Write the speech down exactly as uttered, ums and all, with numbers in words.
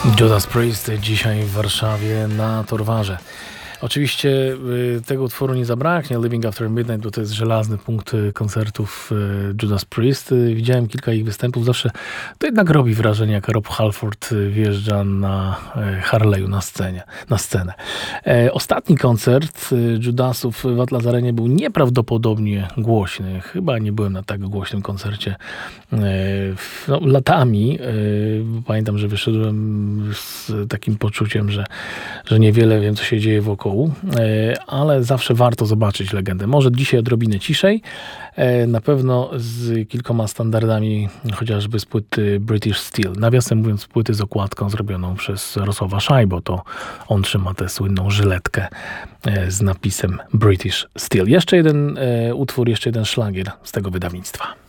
Judas Priest dzisiaj w Warszawie na Torwarze. Oczywiście y, tego utworu nie zabraknie, Living After Midnight, bo to jest żelazny punkt koncertów y, Judas Priest. Y, widziałem kilka ich występów, zawsze to jednak robi wrażenie, jak Rob Halford y, wjeżdża na y, Harley'u na scenie, na scenę. E, ostatni koncert y, Judasów w Atlas Arenie był nieprawdopodobnie głośny. Chyba nie byłem na tak głośnym koncercie y, no, latami. Y, pamiętam, że wyszedłem z takim poczuciem, że, że niewiele wiem, co się dzieje wokół. Ale zawsze warto zobaczyć legendę. Może dzisiaj odrobinę ciszej. Na pewno z kilkoma standardami, chociażby z płyty British Steel. Nawiasem mówiąc, płyty z okładką zrobioną przez Rosława Szajbo. To on trzyma tę słynną żyletkę z napisem British Steel. Jeszcze jeden utwór, jeszcze jeden szlagier z tego wydawnictwa.